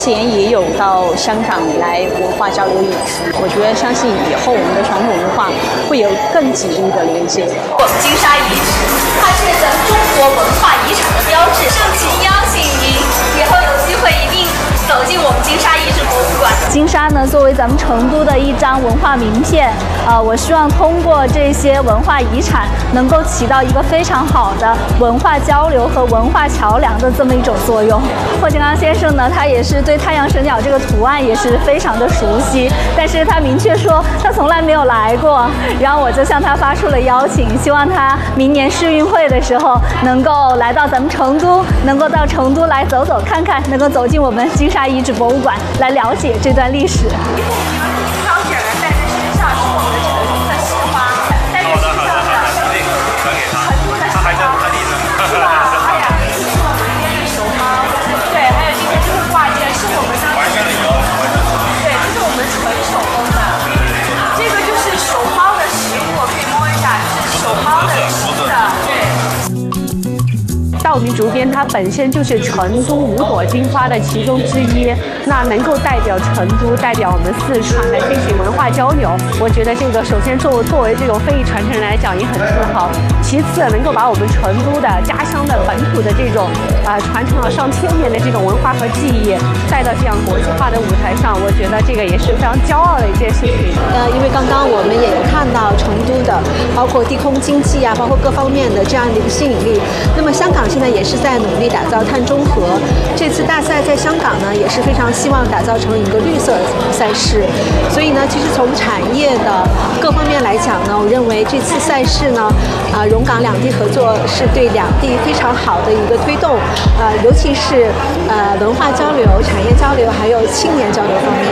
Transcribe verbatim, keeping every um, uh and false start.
之前也有到香港来文化交流演出，我觉得相信以后我们的传统文化会有更紧密的连接。 我们金沙遗址，它是咱们中国文化遗产的标志，盛情邀请您以后有机会一定走进我们金沙遗址博物馆。 金沙呢，作为咱们成都的一张文化名片，呃，我希望通过这些文化遗产，能够起到一个非常好的文化交流和文化桥梁的这么一种作用。霍金刚先生呢，他也是对太阳神鸟这个图案也是非常的熟悉，但是他明确说他从来没有来过，然后我就向他发出了邀请，希望他明年世运会的时候能够来到咱们成都，能够到成都来走走看看，能够走进我们金沙遗址博物馆来了解这段历史。 挑选了带在身上是我们的这个红色鲜花，带在身上的成都的鲜花，是吧？哎呀，这是我们这个熊猫，对，还有这个这个挂件是我们当时的，对，这是我们纯手工的，这个就是熊猫的食物，可以摸一下，是熊猫的吃的，对。 稻米竹编它本身就是成都五朵金花的其中之一，那能够代表成都、代表我们四川来进行文化交流，我觉得这个首先作为作为这种非遗传承人来讲也很自豪。其次，能够把我们成都的家乡的本土的这种啊、呃、传承了上千年的这种文化和技艺带到这样国际化的舞台上，我觉得这个也是非常骄傲的一件事情。 呃，因为刚刚我们也有看到成都的，包括地空经济啊，包括各方面的这样的一个吸引力。那么香港现在也是在努力打造碳中和。这次大赛在香港呢，也是非常希望打造成一个绿色赛事。所以呢，其实从产业的各方面来讲呢，我认为这次赛事呢，啊、呃，蓉港两地合作是对两地非常好的一个推动，呃，尤其是呃文化交流、产业交流，还有青年交流方面。